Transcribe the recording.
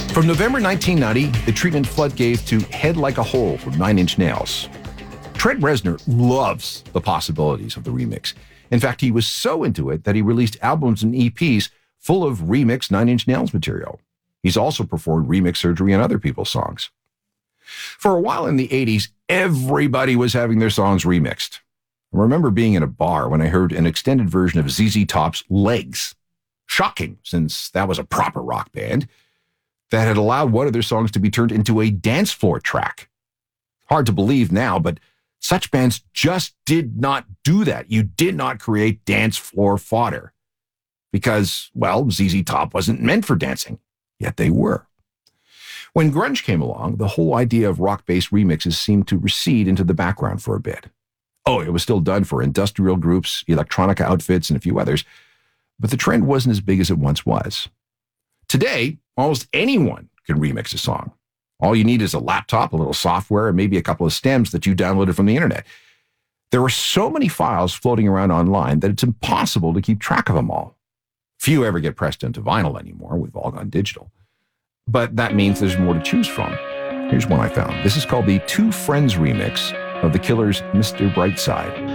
From November 1990, the treatment Flood gave to Head Like a Hole from Nine Inch Nails. Trent Reznor loves the possibilities of the remix. In fact, he was so into it that he released albums and EPs full of remixed Nine Inch Nails material. He's also performed remix surgery on other people's songs. For a while in the 80s, everybody was having their songs remixed. I remember being in a bar when I heard an extended version of ZZ Top's Legs. Shocking, since that was a proper rock band that had allowed one of their songs to be turned into a dance floor track. Hard to believe now, but such bands just did not do that. You did not create dance floor fodder because, well, ZZ Top wasn't meant for dancing, yet they were. When grunge came along, the whole idea of rock-based remixes seemed to recede into the background for a bit. Oh, it was still done for industrial groups, electronica outfits, and a few others, but the trend wasn't as big as it once was. Today, almost anyone can remix a song. All you need is a laptop, a little software, and maybe a couple of stems that you downloaded from the internet. There are so many files floating around online that it's impossible to keep track of them all. Few ever get pressed into vinyl anymore. We've all gone digital. But that means there's more to choose from. Here's one I found. This is called the Two Friends remix of The Killers' Mr. Brightside.